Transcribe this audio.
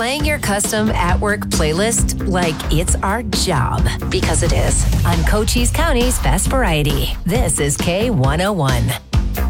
playing your custom at-work playlist like it's our job, because it is, on Cochise County's Best Variety. This is K101.